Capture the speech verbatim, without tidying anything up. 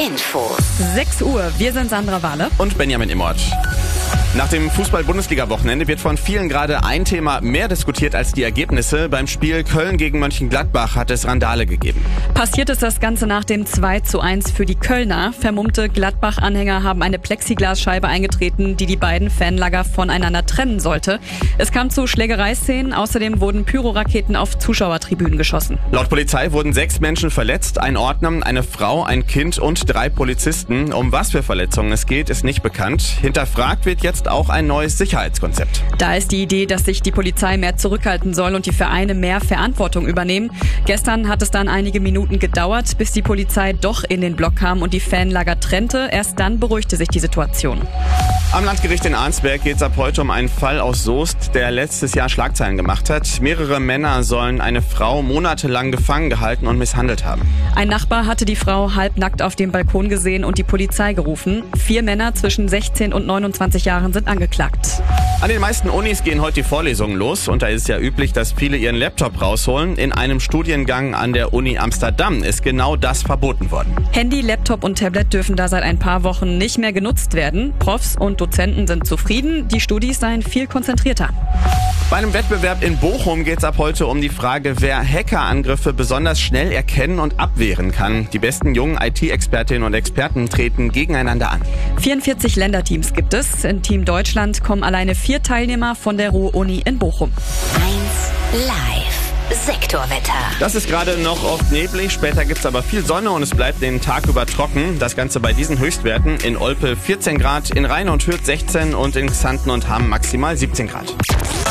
Info. sechs Uhr, wir sind Sandra Wahle und Benjamin Immort. Nach dem Fußball-Bundesliga-Wochenende wird von vielen gerade ein Thema mehr diskutiert als die Ergebnisse. Beim Spiel Köln gegen Mönchengladbach hat es Randale gegeben. Passiert ist das Ganze nach dem zwei zu eins für die Kölner. Vermummte Gladbach-Anhänger haben eine Plexiglasscheibe eingetreten, die die beiden Fanlager voneinander trennen sollte. Es kam zu Schlägereiszenen, außerdem wurden Pyroraketen auf Zuschauertribünen geschossen. Laut Polizei wurden sechs Menschen verletzt, ein Ordner, eine Frau, ein Kind und drei Polizisten. Um was für Verletzungen es geht, ist nicht bekannt. Hinterfragt wird jetzt auch ein neues Sicherheitskonzept. Da ist die Idee, dass sich die Polizei mehr zurückhalten soll und die Vereine mehr Verantwortung übernehmen. Gestern hat es dann einige Minuten gedauert, bis die Polizei doch in den Block kam und die Fanlager trennte. Erst dann beruhigte sich die Situation. Am Landgericht in Arnsberg geht es ab heute um einen Fall aus Soest, der letztes Jahr Schlagzeilen gemacht hat. Mehrere Männer sollen eine Frau monatelang gefangen gehalten und misshandelt haben. Ein Nachbar hatte die Frau halbnackt auf dem Balkon gesehen und die Polizei gerufen. Vier Männer zwischen sechzehn und neunundzwanzig Jahren sind angeklagt. An den meisten Unis gehen heute die Vorlesungen los und da ist es ja üblich, dass viele ihren Laptop rausholen. In einem Studiengang an der Uni Amsterdam ist genau das verboten worden. Handy, Laptop und Tablet dürfen da seit ein paar Wochen nicht mehr genutzt werden. Profs und Dozenten sind zufrieden, die Studis seien viel konzentrierter. Bei einem Wettbewerb in Bochum geht es ab heute um die Frage, wer Hackerangriffe besonders schnell erkennen und abwehren kann. Die besten jungen I T-Expertinnen und Experten treten gegeneinander an. vierundvierzig Länderteams gibt es. In Team Deutschland kommen alleine vier Teilnehmer von der Ruhr-Uni in Bochum. eins Live. Sektorwetter. Das ist gerade noch oft neblig, später gibt's aber viel Sonne und es bleibt den Tag über trocken. Das Ganze bei diesen Höchstwerten: in Olpe vierzehn Grad, in Rheine und Hürth sechzehn und in Xanten und Hamm maximal siebzehn Grad.